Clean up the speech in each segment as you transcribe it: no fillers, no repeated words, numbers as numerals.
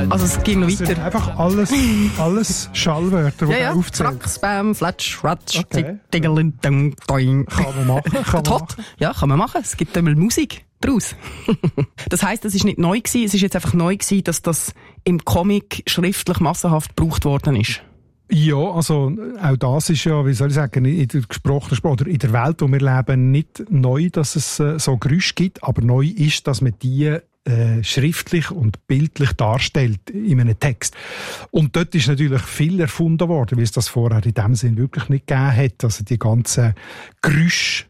Also es ging noch weiter. Das sind einfach alles Schallwörter, die Ja, aufzählen. Frack, Spam, Flatsch, Ratsch, Okay. Dingelin, Ding, Doing. Kann man machen. Ja, kann man machen. Es gibt einmal Musik daraus. Das heisst, es ist nicht neu gewesen. Es ist jetzt einfach neu gewesen, dass das im Comic schriftlich massenhaft gebraucht worden ist. Ja, also auch das ist ja, wie soll ich sagen, in der gesprochenen Sprache oder in der Welt, wo wir leben, nicht neu, dass es so Geräusche gibt, aber neu ist, dass man die schriftlich und bildlich darstellt in einem Text. Und dort ist natürlich viel erfunden worden, weil es das vorher in dem Sinn wirklich nicht gegeben hat. Also die ganzen Geräusche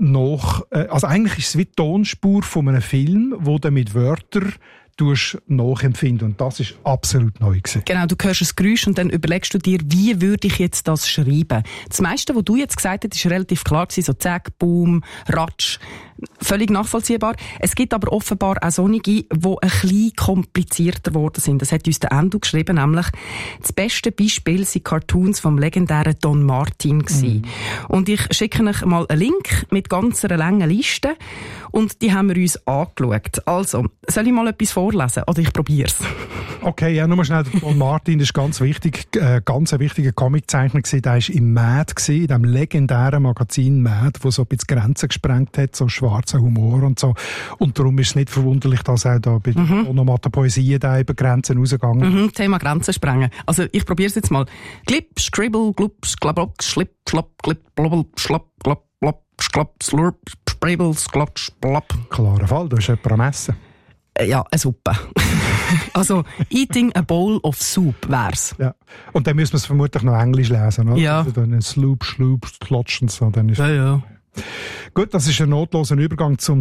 also eigentlich ist es wie die Tonspur von einem Film, wo du mit Wörtern nachempfinden. Und das ist absolut neu gewesen. Genau, du hörst ein Geräusch und dann überlegst du dir, wie würde ich jetzt das schreiben? Das meiste, was du jetzt gesagt hast, ist relativ klar gewesen, so Zack, Boom, Ratsch. Völlig nachvollziehbar. Es gibt aber offenbar auch solche, die ein bisschen komplizierter geworden sind. Das hat uns der Endo geschrieben, nämlich das beste Beispiel sind Cartoons vom legendären Don Martin gewesen. Und ich schicke euch mal einen Link mit ganz einer langen Liste und die haben wir uns angeschaut. Also, soll ich mal etwas vorlesen? Oder ich probier's. Okay, ja, nur schnell. Don Martin, das ist ganz wichtig, ganz ein wichtiger Comiczeichner gewesen. Der war im Mad gewesen, in dem legendären Magazin Mad, wo so ein bisschen Grenzen gesprengt hat, so schwarzer Humor und so. Und darum ist es nicht verwunderlich, dass auch da bei der Onomatopoesie da über Grenzen rausgegangen Thema Grenzen sprengen. Also, ich probier's jetzt mal. Glip, Scribble, Glups, Glablock, Schlipp, Schlapp, Glip, Blobbel, Schlapp, Glapp, Blopp, Schlapp, Slurp, Spribbels, Glotsch, Blapp. Klarer Fall, du hast jemanden am Essen. Ja, eine Suppe. Also, eating a bowl of soup wär's. Ja. Und dann müssen wir es vermutlich noch Englisch lesen, oder? Ja. Also dann Sloop, Schloop, Klotsch und so. Dann ist Ja. Gut, das ist ein notloser Übergang zu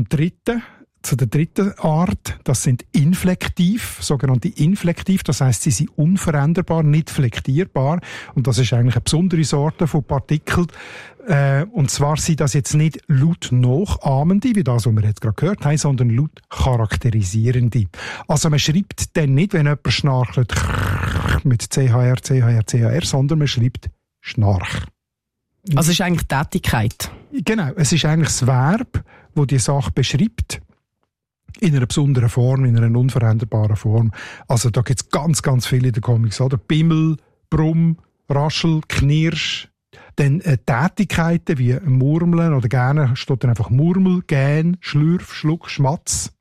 der dritten Art. Das sind Inflektiv, sogenannte Inflektiv. Das heisst, sie sind unveränderbar, nicht flektierbar. Und das ist eigentlich eine besondere Sorte von Partikeln. Und zwar sind das jetzt nicht laut nachahmende, wie das, was wir jetzt gerade gehört haben, sondern laut charakterisierende. Also man schreibt dann nicht, wenn jemand schnarcht, mit CHR, sondern man schreibt Schnarch. Also, es ist eigentlich Tätigkeit. Genau, es ist eigentlich das Verb, das die Sache beschreibt. In einer besonderen Form, in einer unveränderbaren Form. Also da gibt es ganz, ganz viele in den Comics, oder? Bimmel, Brumm, Raschel, Knirsch. Dann Tätigkeiten wie Murmeln oder gerne steht dann einfach Murmel, Gähn, Schlürf, Schluck, Schmatz.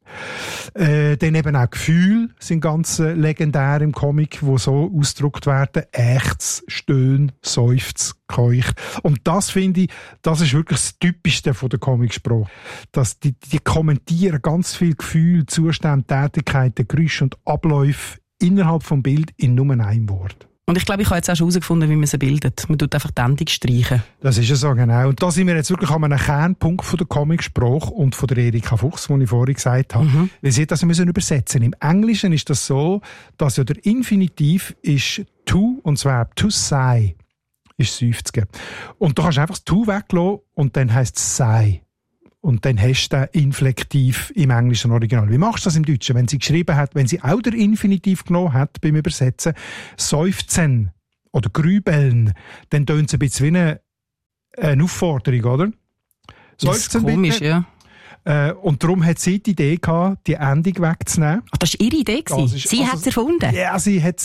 Dann eben auch Gefühle sind ganz legendär im Comic, wo so ausgedrückt werden. Ächz, Stöhn, Seufz, Keuch. Und das finde ich, das ist wirklich das Typischste von der Comicsprache. Dass die kommentieren ganz viel Gefühle, Zustände, Tätigkeiten, Geräusche und Abläufe innerhalb vom Bild in nur einem Wort. Und ich glaube, ich habe jetzt auch schon herausgefunden, wie man sie bildet. Man tut einfach die Endung streichen. Das ist ja so, genau. Und da sind wir jetzt wirklich an einem Kernpunkt von der Comicsprache und von der Erika Fuchs, die ich vorhin gesagt habe. Weil sie das müssen übersetzen. Im Englischen ist das so, dass ja der Infinitiv ist to, und zwar to say, ist seufzen. Und du kannst einfach das to weglassen und dann heisst es sei. Und dann hast du den Inflektiv im englischen Original. Wie machst du das im Deutschen? Wenn sie geschrieben hat, wenn sie auch der Infinitiv genommen hat beim Übersetzen, seufzen oder grübeln, dann tönt es ein bisschen wie eine Aufforderung, oder? Seufzen bitte. Komisch, ja. Und darum hat sie die Idee gehabt, die Endung wegzunehmen. Ach, das war ihre Idee? Sie hat es erfunden? Ja, sie hat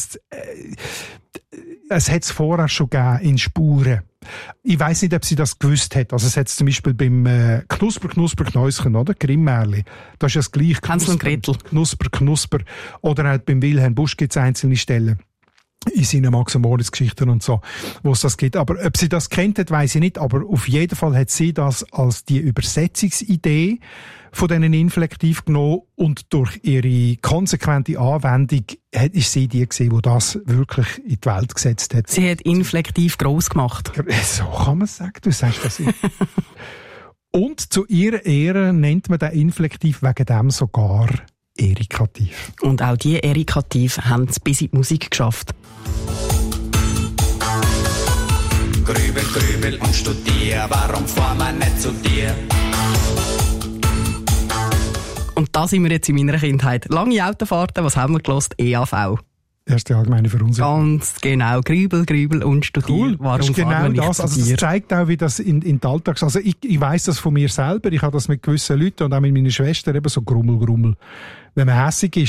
es hat es vorher schon gegeben, in Spuren. Ich weiss nicht, ob sie das gewusst hat. Also es hat es zum Beispiel beim Knusper, oder? Grimm-Märli. Das ist ja das gleiche. Hänsel und Gretel. Knusper. Oder auch beim Wilhelm Busch gibt es einzelne Stellen. In seinen Max- und Moritz-Geschichten und so, wo es das gibt. Aber ob sie das kennt hat, weiss ich nicht. Aber auf jeden Fall hat sie das als die Übersetzungsidee von diesen Inflektiv genommen und durch ihre konsequente Anwendung ist sie die gewesen, die das wirklich in die Welt gesetzt hat. Sie hat Inflektiv gross gemacht. So kann man sagen, du sagst das. Und zu ihrer Ehre nennt man den Inflektiv wegen dem sogar Erikativ. Und auch die Erikativ haben es bis in die Musik geschafft. Grübel und studier, warum fahren wir nicht zu dir? Und da sind wir jetzt in meiner Kindheit. Lange Autofahrten, was haben wir gelost? EAV. Erste allgemeine Verunsicherung. Ganz genau. Grübel und studier. Cool. Warum das ist genau das. Also das zeigt auch, wie das in den Alltags... Also ich weiss das von mir selber. Ich habe das mit gewissen Leuten und auch mit meiner Schwester eben so Grummel. Wenn man hässig ist,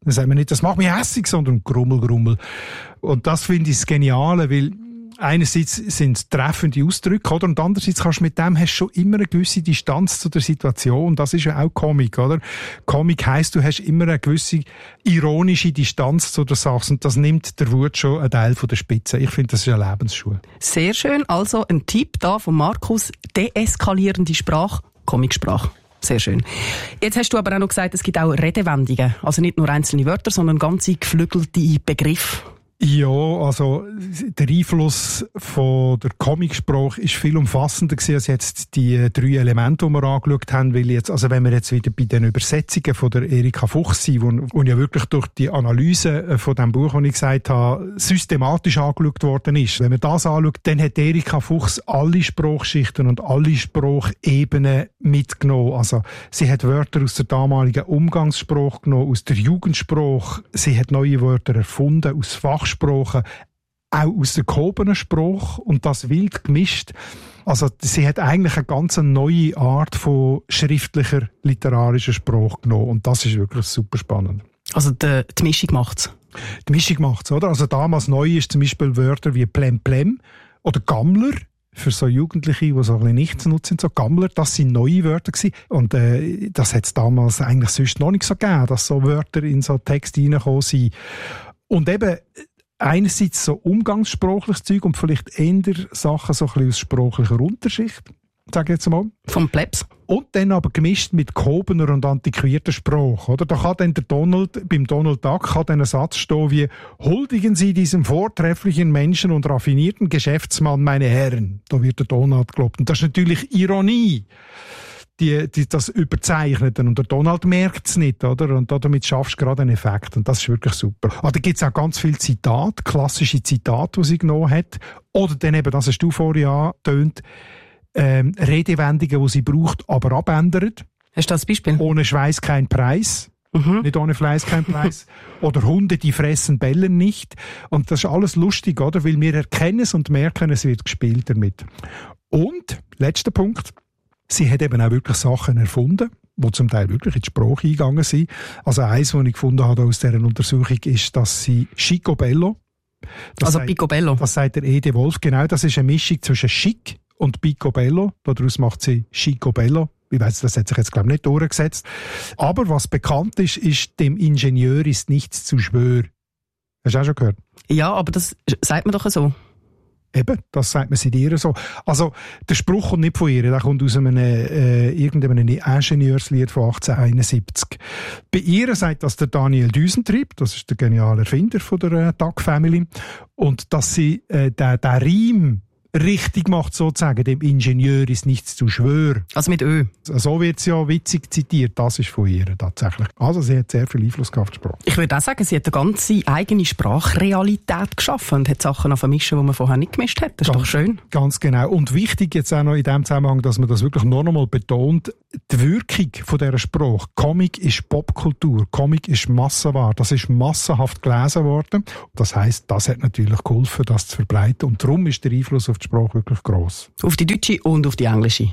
Dann sagt man nicht, das macht mich hässig, sondern Grummel, Grummel. Und das finde ich das Geniale, weil einerseits sind es treffende Ausdrücke, oder? Und andererseits hast du schon immer eine gewisse Distanz zu der Situation. Das ist ja auch Comic, oder? Comic heisst, du hast immer eine gewisse ironische Distanz zu der Sache. Und das nimmt der Wut schon einen Teil von der Spitze. Ich finde, das ist eine Lebensschule. Sehr schön. Also ein Tipp da von Markus. Deeskalierende Sprache, Comicsprache. Sehr schön. Jetzt hast du aber auch noch gesagt, es gibt auch Redewendungen. Also nicht nur einzelne Wörter, sondern ganze geflügelte Begriffe. Ja, also der Einfluss von der Comicsprache ist viel umfassender gewesen als jetzt die 3 Elemente, die wir angeschaut haben, weil jetzt, also wenn wir jetzt wieder bei den Übersetzungen von der Erika Fuchs sind, wo ja wirklich durch die Analyse von dem Buch, das ich gesagt habe, systematisch angeschaut worden ist. Wenn man das anschaut, dann hat Erika Fuchs alle Sprachschichten und alle Sprachebenen mitgenommen. Also sie hat Wörter aus der damaligen Umgangssprache genommen, aus der Jugendsprache, sie hat neue Wörter erfunden, aus Fachsprachen, auch aus der gehobenen Sprache und das wild gemischt. Also sie hat eigentlich eine ganz neue Art von schriftlicher, literarischer Sprache genommen und das ist wirklich super spannend. Also die Mischung macht's? Die Mischung macht's, oder? Also damals neu ist zum Beispiel Wörter wie Plem oder Gammler. Für so Jugendliche, die so ein bisschen nicht zu nutzen sind, so Gammler, das sind neue Wörter gewesen. Und das hat es damals eigentlich sonst noch nicht so gegeben, dass so Wörter in so Texte reingekommen sind. Und eben einerseits so umgangssprachliches Zeug und vielleicht eher Sachen so ein bisschen aus sprachlicher Unterschicht, sage ich jetzt mal. Vom Plebs. Und dann aber gemischt mit gehobener und antiquierter Sprache, oder? Da kann dann beim Donald Duck kann dann ein Satz stehen wie «Huldigen Sie diesem vortrefflichen Menschen und raffinierten Geschäftsmann, meine Herren». Da wird der Donald gelobt. Und das ist natürlich Ironie. Das Überzeichnete. Und der Donald merkt es nicht, oder? Und damit schaffst du gerade einen Effekt. Und das ist wirklich super. Aber da gibt es auch ganz viele Zitate, klassische Zitate, die sie genommen hat. Oder dann eben, das hast du vorhin angetönt, Redewendungen, die sie braucht, aber abändert. Hast du das Beispiel? Ohne Schweiß kein Preis. Nicht ohne Fleiß kein Preis. Oder Hunde, die fressen, bellen nicht. Und das ist alles lustig, oder? Weil wir erkennen es und merken, es wird gespielt damit. Und, letzter Punkt. Sie hat eben auch wirklich Sachen erfunden, die zum Teil wirklich in die Sprache eingegangen sind. Also eins, was ich gefunden habe aus dieser Untersuchung, ist, dass sie Schicobello. Also Picobello. Das sagt der Ede Wolf, genau. Das ist eine Mischung zwischen Schick und Picobello. Daraus macht sie Schicobello. Ich weiss, das hat sich jetzt, glaube ich, nicht durchgesetzt. Aber was bekannt ist, ist, dem Ingenieur ist nichts zu schwör. Hast du auch schon gehört? Ja, aber das sagt man doch so. Eben, das sagt man seit ihr so. Also, der Spruch kommt nicht von ihr, der kommt aus einem irgendeinem Ingenieurslied von 1871. Bei ihr sagt das der Daniel Düsentrieb, das ist der geniale Erfinder von der Duck Family, und dass sie den Reim richtig macht, sozusagen, dem Ingenieur ist nichts zu schwör. Also mit Ö. So wird es ja witzig zitiert, das ist von ihr tatsächlich. Also sie hat sehr viel Einfluss gehabt auf die Sprache. Ich würde auch sagen, sie hat eine ganze eigene Sprachrealität geschaffen und hat Sachen vermischen, die man vorher nicht gemischt hat. Das ist doch schön. Ganz genau. Und wichtig jetzt auch noch in dem Zusammenhang, dass man das wirklich noch einmal betont, die Wirkung von dieser Sprache. Comic ist Popkultur, Comic ist Massenware, das ist massenhaft gelesen worden. Das heisst, das hat natürlich geholfen, das zu verbreiten und darum ist der Einfluss auf die Sprache wirklich gross. Auf die deutsche und auf die englische.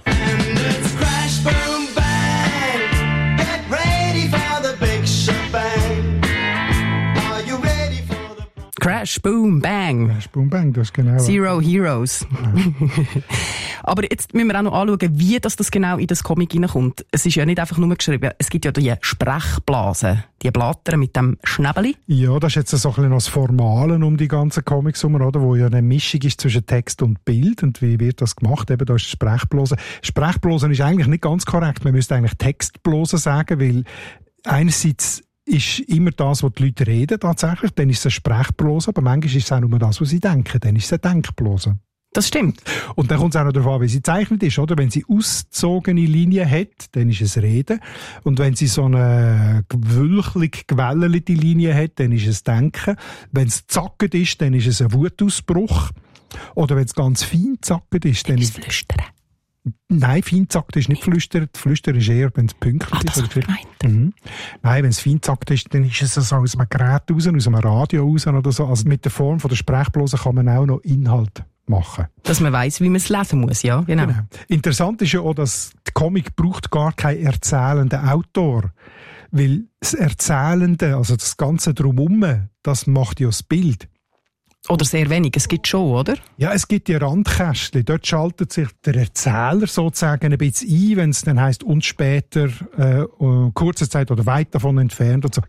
Crash, Boom, Bang. Crash, Boom, Bang, das ist genau. Zero Heroes. Ja. Aber jetzt müssen wir auch noch anschauen, wie das genau in das Comic reinkommt. Es ist ja nicht einfach nur geschrieben, es gibt ja die Sprechblasen, die Blatter mit dem Schnäbeli. Ja, das ist jetzt so ein bisschen das Formale um die ganzen Comics herum, oder? Wo ja eine Mischung ist zwischen Text und Bild. Und wie wird das gemacht? Eben, da ist Sprechblasen. Sprechblasen ist eigentlich nicht ganz korrekt. Man müsste eigentlich Textblasen sagen, weil einerseits ist immer das, was die Leute reden, tatsächlich. Dann ist es eine Sprechblase, aber manchmal ist es auch nur das, was sie denken. Dann ist es eine Denkblase. Das stimmt. Und dann kommt es auch noch darauf an, wie sie gezeichnet ist, oder? Wenn sie auszogene Linien hat, dann ist es Reden. Und wenn sie so eine wülchlig gewellelte Linie hat, dann ist es Denken. Wenn es zackend ist, dann ist es ein Wutausbruch. Oder wenn es ganz fein zackend ist, dann ist es Flüstern. Nein, fein zackt ist nicht Flüstern. Flüstern ist eher, wenn es pünktlich ist. Das oder Nein, wenn es fein zackt ist, dann ist es so aus einem Gerät raus, aus einem Radio raus oder so. Also mit der Form von der Sprechblase kann man auch noch Inhalt machen. Dass man weiss, wie man es lesen muss, ja, genau. Genau. Interessant ist ja auch, dass der Comic braucht gar keinen erzählenden Autor. Weil das Erzählende, also das Ganze drumherum, das macht ja das Bild. Oder sehr wenig, es gibt schon, oder? Ja, es gibt die Randkästchen. Dort schaltet sich der Erzähler sozusagen ein bisschen ein, wenn es dann heisst, und später, kurze Zeit oder weit davon entfernt und so.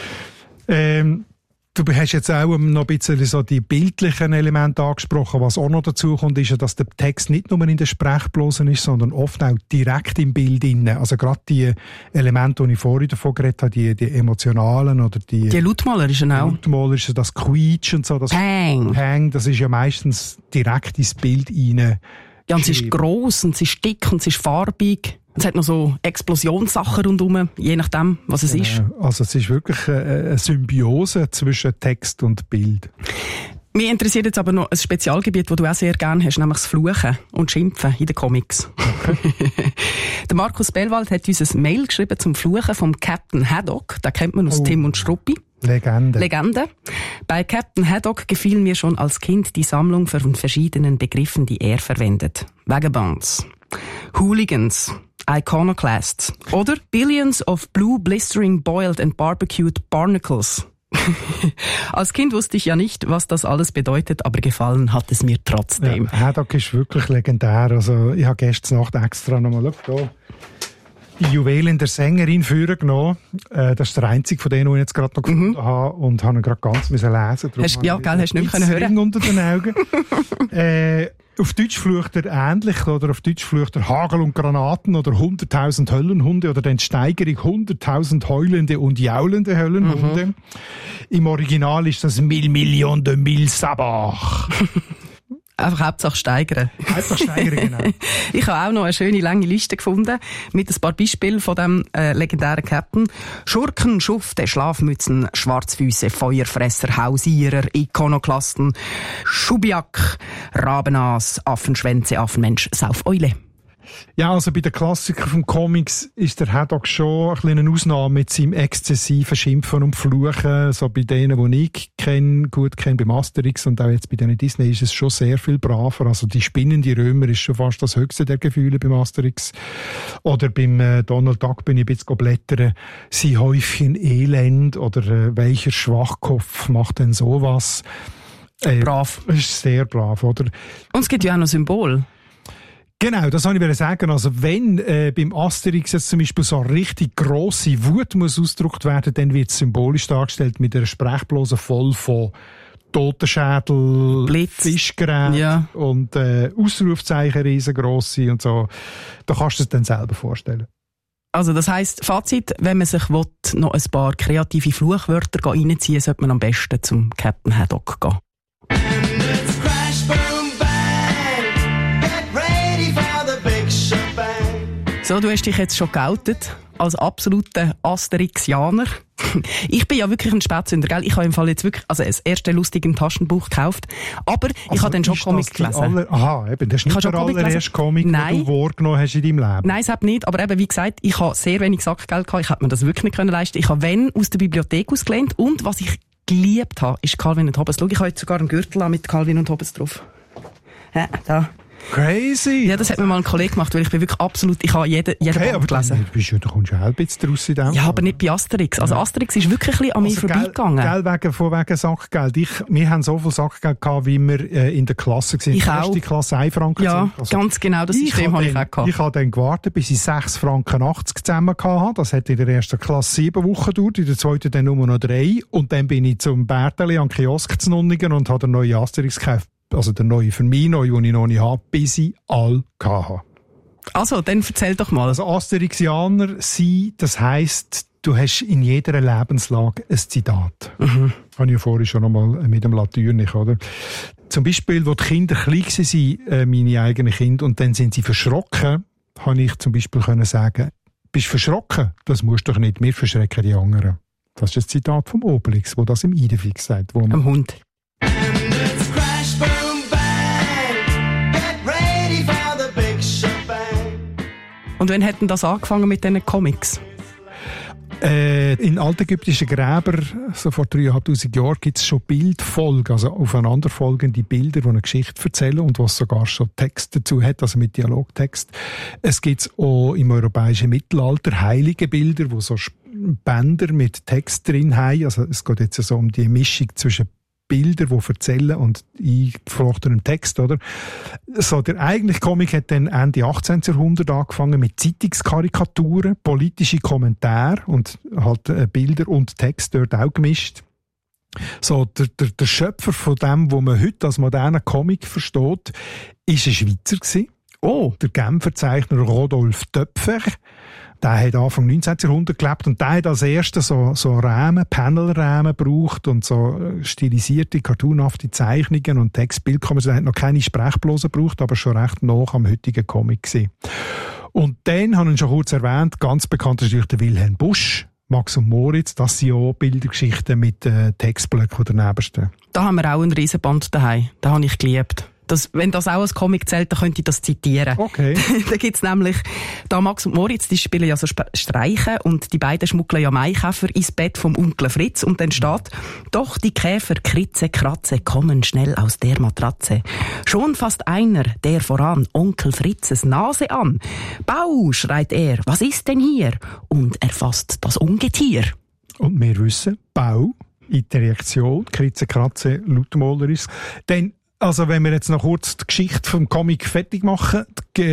Du hast jetzt auch noch ein bisschen so die bildlichen Elemente angesprochen. Was auch noch dazu kommt, ist ja, dass der Text nicht nur in der Sprechblase ist, sondern oft auch direkt im Bild inne. Also gerade die Elemente, die ich vorhin davon geredet habe, die emotionalen oder die lautmalerischen auch. Lautmalerischen, das Quietsch und so, das Pang, das ist ja meistens direkt ins Bild rein. Ja, und es ist gross und es ist dick und es ist farbig. Es hat noch so Explosionssachen rundherum, je nachdem, was es ist. Also es ist wirklich eine Symbiose zwischen Text und Bild. Mich interessiert jetzt aber noch ein Spezialgebiet, das du auch sehr gerne hast, nämlich das Fluchen und Schimpfen in den Comics. Okay. Der Markus Bellwald hat uns ein Mail geschrieben zum Fluchen vom Captain Haddock. Den kennt man aus Tim und Struppi. Legende. Bei Captain Haddock gefiel mir schon als Kind die Sammlung von verschiedenen Begriffen, die er verwendet. Vagabonds, Hooligans, Iconoclasts oder Billions of blue blistering boiled and barbecued barnacles. Als Kind wusste ich ja nicht, was das alles bedeutet, aber gefallen hat es mir trotzdem. Ja, Haddock ist wirklich legendär. Also ich habe gestern Nacht extra nochmal die Juwelen der Sängerin vorgenommen. Das ist der einzige von denen, den ich jetzt gerade noch gefunden habe. Und habe ihn gerade ganz lesen. Hast du nicht mehr hören? Unter den Augen. Auf Deutsch flucht er ähnlich, oder auf Deutsch flucht er Hagel und Granaten oder 100.000 Höllenhunde oder dann die Steigerung 100.000 heulende und jaulende Höllenhunde. Im Original ist das Mille Millions de Mille Sabach. Einfach Hauptsache steigern. Hauptsache steigern, genau. Ich habe auch noch eine schöne lange Liste gefunden mit ein paar Beispielen von dem legendären Captain. Schurken, Schufte, Schlafmützen, Schwarzfüße, Feuerfresser, Hausierer, Ikonoklasten, Schubiak, Rabenas, Affenschwänze, Affenmensch, Saufeule. Ja, also bei den Klassikern vom Comics ist der Haddock schon eine Ausnahme mit seinem exzessiven Schimpfen und Fluchen. So bei denen, die ich gut kenne, beim Asterix und auch jetzt bei den Disney ist es schon sehr viel braver. Also die spinnende Römer ist schon fast das höchste der Gefühle beim Asterix. Oder beim Donald Duck bin ich ein bisschen blättern. Sie Häufchen Elend oder welcher Schwachkopf macht denn sowas? Brav. Ist sehr brav, oder? Und es gibt ja auch noch Symbol. Genau, das wollte ich sagen. Also wenn beim Asterix jetzt zum Beispiel so eine richtig grosse Wut muss ausgedrückt werden, dann wird es symbolisch dargestellt mit einer Sprechblase voll von Totenschädel, Blitz, Fischgräten und Ausrufzeichen riesengrosse und so. Da kannst du es dann selber vorstellen. Also das heisst, Fazit, wenn man sich will, noch ein paar kreative Fluchwörter reinziehen, sollte man am besten zum Captain Haddock gehen. So, du hast dich jetzt schon geoutet als absoluter Asterixianer. Ich bin ja wirklich ein Spätzünder, gell? Ich habe im Fall jetzt wirklich, also das erste lustige im Taschenbuch gekauft, aber ich habe dann schon Comic gelesen. Aha, eben, das ist nicht der allererste Comic, den du wahrgenommen hast in deinem Leben. Nein, es hat nicht, aber eben, wie gesagt, ich habe sehr wenig Sackgeld gehabt, ich hätte mir das wirklich nicht leisten können. Ich habe wenn aus der Bibliothek ausgelehnt und was ich geliebt habe, ist Calvin und Hobbes. Schau, ich habe jetzt sogar einen Gürtel mit Calvin und Hobbes drauf. Ja, da. Crazy! Ja, das hat mir mal ein Kollege gemacht, weil ich bin wirklich absolut, ich habe jeden Band gelesen. Da kommst du auch ein bisschen draus in dem. Ja, aber nicht bei Asterix. Also Asterix ist wirklich ein bisschen an mir vorbeigegangen. Wegen Sackgeld. Wir haben so viel Sackgeld gehabt, wie wir in der Klasse waren. Ich auch. Die Klasse 1 Franken. Ja, also, ganz genau, das System habe ich auch gehabt. Ich habe dann gewartet, bis ich 6,80 Franken zusammen hatte. Das hat in der ersten Klasse 7 Wochen gedauert, in der zweiten dann nur noch 3. Und dann bin ich zum Berteli an den Kiosk zu Nunningen und habe den neuen Asterix gekauft. Also der neue für mich, den ich noch nicht habe, bis ich alle hatte. Also, dann erzähl doch mal. Also Asterixianer sein, das heisst, du hast in jeder Lebenslage ein Zitat. Habe ich ja vorhin schon einmal mit dem Latürnich, oder? Zum Beispiel, wo die Kinder klein waren, meine eigenen Kinder, und dann sind sie verschrocken, habe ich zum Beispiel können sagen, bist du verschrocken? Das musst du doch nicht, wir verschrecken die anderen. Das ist das Zitat vom Obelix, wo das im Idefix sagt. Wo am Hund. Und wann hat denn das angefangen mit diesen Comics? In altägyptischen Gräbern, so vor 3'500 Jahren, gibt es schon Bildfolgen, also aufeinanderfolgende Bilder, die eine Geschichte erzählen und was sogar schon Text dazu hat, also mit Dialogtext. Es gibt auch im europäischen Mittelalter heilige Bilder, wo so Bänder mit Text drin haben. Also es geht jetzt so um die Mischung zwischen Bilder, die erzählen und eingeflochtenem Text, oder? So, der eigentliche Comic hat dann Ende 18. Jahrhundert angefangen mit Zeitungskarikaturen, politische Kommentare und halt Bilder und Text dort auch gemischt. So, der Schöpfer von dem, was man heute als modernen Comic versteht, ist ein Schweizer gewesen. Oh. Der Genfer Zeichner Rodolphe Töpfer. Der hat Anfang 19. Jahrhundert gelebt und der hat als erster so Rahmen, Panelrahmen gebraucht und so stilisierte, cartoonhafte Zeichnungen und Textbildkommentare. Er hat noch keine Sprechblosen gebraucht, aber schon recht nah am heutigen Comic gewesen. Und dann, habe ich schon kurz erwähnt, ganz bekannt ist natürlich der Wilhelm Busch. Max und Moritz, das sind ja Bildergeschichten mit Textblöcken, die daneben stehen. Da haben wir auch einen Riesenband daheim. Da habe ich geliebt. Wenn das auch als Comic zählt, dann könnte ich das zitieren. Okay. Da gibt's nämlich, da Max und Moritz, die spielen ja so Streiche und die beiden schmuggeln ja Maikäfer ins Bett vom Onkel Fritz und dann steht, doch die Käfer Kritze, Kratze kommen schnell aus der Matratze. Schon fasst einer, der voran, Onkel Fritzes Nase an. Bau, schreit er, was ist denn hier? Und er fasst das Ungetier. Und wir wissen, Bau, Interjektion, Kritze, Kratze, lautmalerisch. Denn also wenn wir jetzt noch kurz die Geschichte vom Comic fertig machen,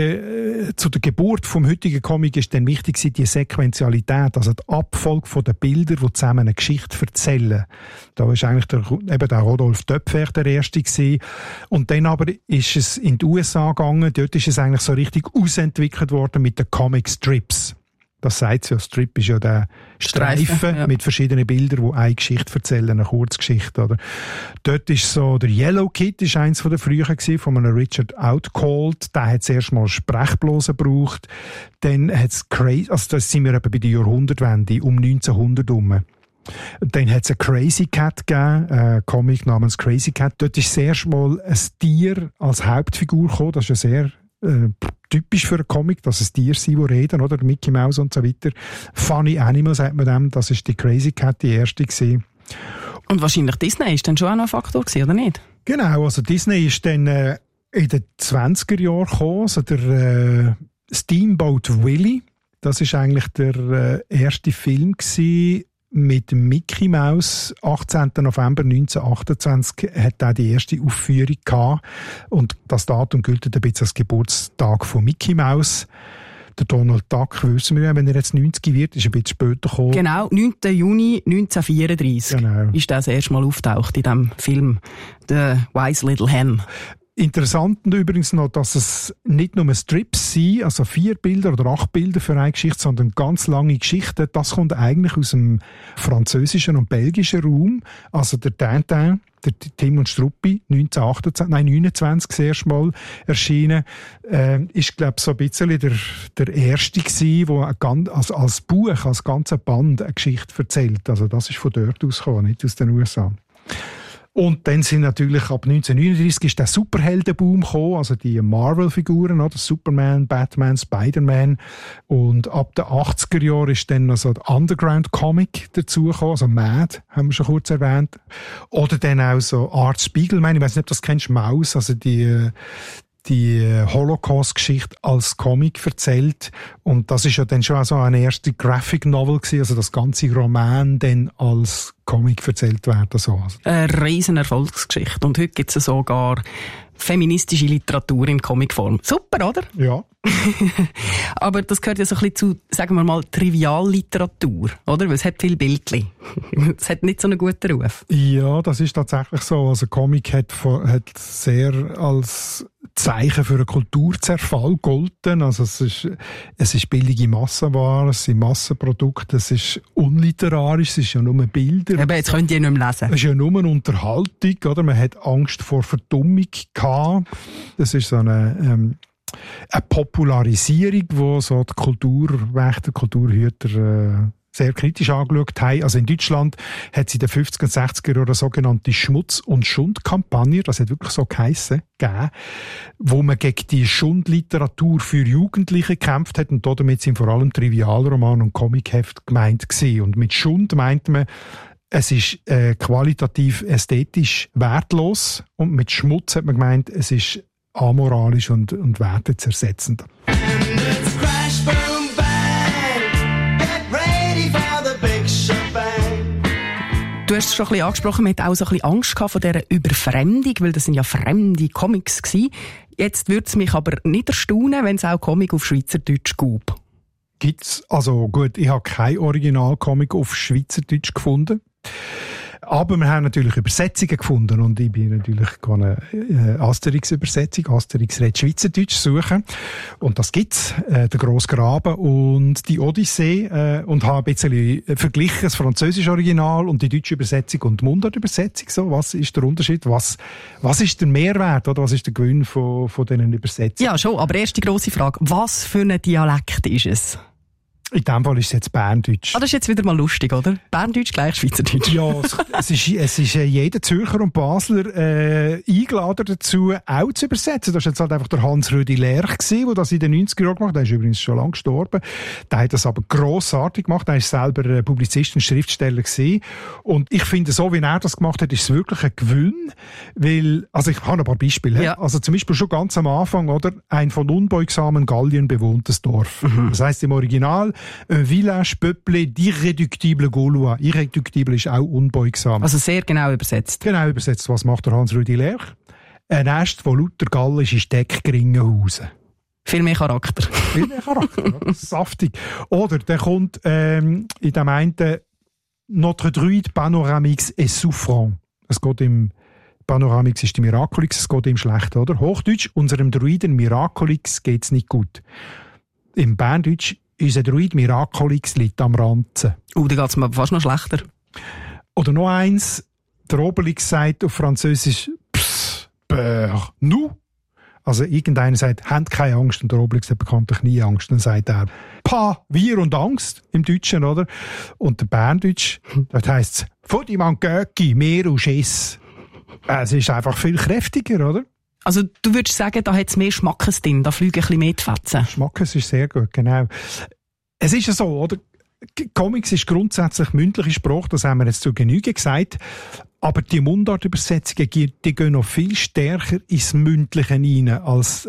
zu der Geburt vom heutigen Comic ist dann wichtig die Sequentialität, also die Abfolge von den Bildern, die zusammen eine Geschichte erzählen. Da war eigentlich der Rodolphe Töpfer der Erste gewesen. Und dann aber ist es in die USA gegangen, dort ist es eigentlich so richtig ausentwickelt worden mit den Comic Strips. Das sagt ja, Strip ist ja der Streifen ja, mit verschiedenen Bildern, die eine Geschichte erzählen, eine Kurzgeschichte, oder? Dort ist so, der Yellow Kid ist eins von der frühen gewesen, von einem Richard Outcault. Der hat zuerst mal Sprechblosen gebraucht. Dann hat's also das sind wir etwa bei der Jahrhundertwende, um 1900 herum. Dann hat es einen Crazy Cat gegeben, einen Comic namens Crazy Cat. Dort ist zuerst mal ein Tier als Hauptfigur gekommen. Das ist ja sehr typisch für einen Comic, dass es Tiere sind, die reden, oder? Mickey Mouse und so weiter. Funny Animal sagt man dem, das ist die Crazy Cat, die erste gewesen. Und wahrscheinlich Disney ist dann schon auch noch ein Faktor gewesen, oder nicht? Genau, also Disney ist dann in den 20er Jahren gekommen, also der Steamboat Willie, das ist eigentlich der erste Film gewesen, mit Mickey Mouse. 18. November 1928 hat er die erste Aufführung gehabt. Und das Datum gilt ein bisschen als Geburtstag von Mickey Mouse. Der Donald Duck, wissen wir ja, wenn er jetzt 90 wird, ist ein bisschen später gekommen. Genau, 9. Juni 1934 ist das erste Mal auftaucht in diesem Film, The Wise Little Hen. Interessant übrigens noch, dass es nicht nur Strips sind, also 4 Bilder oder 8 Bilder für eine Geschichte, sondern ganz lange Geschichten. Das kommt eigentlich aus dem französischen und belgischen Raum. Also der Tintin, der Tim und Struppi, 1929 das erste Mal erschienen, ist, glaube ich, so ein bisschen der erste gewesen, der als Buch, als ganzer Band eine Geschichte erzählt. Also das ist von dort ausgekommen, nicht aus den USA. Und dann sind natürlich ab 1939 ist der Superheldenboom gekommen, also die Marvel-Figuren, oder? Superman, Batman, Spider-Man. Und ab den 80er Jahren ist dann also der Underground-Comic dazugekommen, also Mad, haben wir schon kurz erwähnt. Oder dann auch so Art Spiegelman, ich weiss nicht, ob du das kennst, Maus, also die Holocaust-Geschichte als Comic erzählt. Und das ist ja dann schon auch so eine erste Graphic Novel gewesen, also das ganze Roman dann als Comic erzählt werden. So. Eine riesen Erfolgsgeschichte. Und heute gibt es sogar feministische Literatur in Comicform. Super, oder? Ja. Aber das gehört ja so ein bisschen zu, sagen wir mal, Trivialliteratur, oder? Weil es hat viel Bildchen. Es hat nicht so einen guten Ruf. Ja, das ist tatsächlich so. Also Comic hat sehr als Zeichen für einen Kulturzerfall gegolten. Also es ist billige Massenware, es sind Massenprodukte, es ist unliterarisch, es ist ja nur Bilder. Aber jetzt könnt ihr nicht mehr lesen. Es ist ja nur eine Unterhaltung, oder? Man hat Angst vor Verdummung gehabt. Das ist so eine Popularisierung, wo so die Kulturwächter, Kulturhüter sehr kritisch angeschaut haben. Also in Deutschland hat es in den 50er und 60er Jahren eine sogenannte Schmutz- und Schund-Kampagne, das hat wirklich so geheissen, gegeben, wo man gegen die Schundliteratur für Jugendliche gekämpft hat, und damit sind vor allem Trivialroman und Comicheft gemeint gewesen. Und mit Schund meint man, es ist qualitativ ästhetisch wertlos, und mit Schmutz hat man gemeint, es ist amoralisch und wertezersetzend. Du hast es schon ein bisschen angesprochen, man hat auch so ein bisschen Angst gehabt vor dieser Überfremdung, weil das sind ja fremde Comics gewesen. Jetzt würde es mich aber nicht erstaunen, wenn es auch Comic auf Schweizerdeutsch gibt. Gibt's? Also gut, ich habe kein Originalcomic auf Schweizerdeutsch gefunden. Aber wir haben natürlich Übersetzungen gefunden, und ich bin natürlich eine Asterix-Übersetzung, Asterix redet Schweizerdeutsch, suchen. Und das gibt's, der grosse Graben und die Odyssee, und habe ein bisschen verglichen, das französische Original und die deutsche Übersetzung und die Mundart-Übersetzung. So, was ist der Unterschied? Was ist der Mehrwert, oder was ist der Gewinn von diesen Übersetzungen? Ja, schon, aber erste grosse Frage, was für ein Dialekt ist es? In dem Fall ist es jetzt Berndeutsch. Das ist jetzt wieder mal lustig, oder? Berndeutsch gleich Schweizerdeutsch. Ja, es ist jeder Zürcher und Basler eingeladen dazu, auch zu übersetzen. Das war jetzt halt einfach der Hans-Rödi Lerch, der das in den 90er Jahren gemacht hat. Der ist übrigens schon lange gestorben. Der hat das aber grossartig gemacht. Er ist selber Publizist und Schriftsteller gewesen. Und ich finde, so wie er das gemacht hat, ist es wirklich ein Gewinn. Weil, also ich habe ein paar Beispiele. Ja. Also zum Beispiel schon ganz am Anfang, oder? Ein von unbeugsamen Gallien bewohntes Dorf. Mhm. Das heisst im Original, ein village peuplé d'irréductibles Gaulois. Irréductible ist auch unbeugsam. Also sehr genau übersetzt. Genau übersetzt. Was macht der Hans-Rödi Lerch? Ein Nest von lauter gallische Steckgringenhausen. Viel mehr Charakter. Viel mehr Charakter. Saftig. Oder der kommt in dem einen Notre Druide Panoramix et Souffrant. Es geht im Panoramix ist die Miraculix, es geht ihm schlecht, oder? Hochdeutsch, unserem Druiden Miraculix geht's nicht gut. Im Berndeutsch, unser Druid Miraculix liegt am Ranzen. Da geht's mir fast noch schlechter. Oder noch eins, der Obelix sagt auf Französisch «Psst, peur, nous». Also irgendeiner sagt «Habt keine Angst», und der Obelix hat bekanntlich nie Angst. Dann sagt er «Pa, wir und Angst» im Deutschen, oder? Und der Berndeutsch, das heisst «Fodi man Göcki, mehr und Schiss». Es ist einfach viel kräftiger, oder? Also du würdest sagen, da hat es mehr Schmackes drin, da fliegen ein bisschen mehr die Fetzen. Schmackes ist sehr gut, genau. Es ist ja so, oder? Comics ist grundsätzlich mündliche Sprache, das haben wir jetzt zu Genüge gesagt. Aber die Mundartübersetzungen, die gehen noch viel stärker ins Mündliche rein als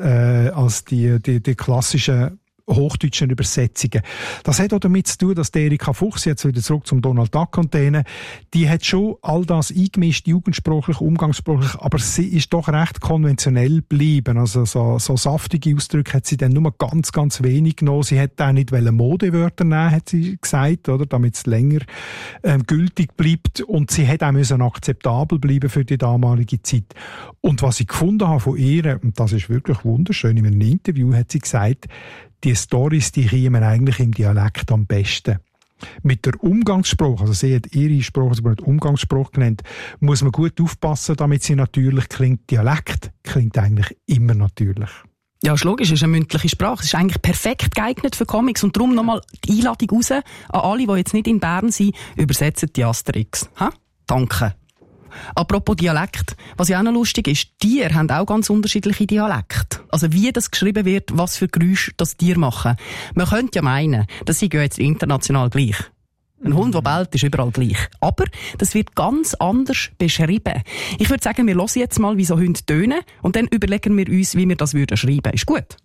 die klassischen hochdeutschen Übersetzungen. Das hat auch damit zu tun, dass die Erika Fuchs, jetzt wieder zurück zum Donald Duck und denen, die hat schon all das eingemischt, jugendsprachlich, umgangssprachlich, aber sie ist doch recht konventionell geblieben. Also so saftige Ausdrücke hat sie dann nur ganz, ganz wenig genommen. Sie hat auch nicht Modewörter nehmen, hat sie gesagt, oder, damit es länger gültig bleibt. Und sie hat auch müssen akzeptabel bleiben für die damalige Zeit. Und was ich gefunden habe von ihr, und das ist wirklich wunderschön, in einem Interview hat sie gesagt, die Storys, die kommen eigentlich im Dialekt am besten. Mit der Umgangssprache, also sie hat ihre Sprache, sie hat Umgangssprache genannt, muss man gut aufpassen, damit sie natürlich klingt. Dialekt klingt eigentlich immer natürlich. Ja, ist logisch, es ist eine mündliche Sprache. Es ist eigentlich perfekt geeignet für Comics. Und darum nochmal die Einladung raus an alle, die jetzt nicht in Bern sind, übersetzen die Asterix. Ha? Danke. Apropos Dialekt, was ja auch noch lustig ist, Tiere haben auch ganz unterschiedliche Dialekte. Also wie das geschrieben wird, was für Geräusche das Tiere machen. Man könnte ja meinen, das sei ja jetzt international gleich. Ein Hund, der bellt, ist überall gleich. Aber das wird ganz anders beschrieben. Ich würde sagen, wir hören jetzt mal, wie so Hunde tönen, und dann überlegen wir uns, wie wir das schreiben würden. Ist gut?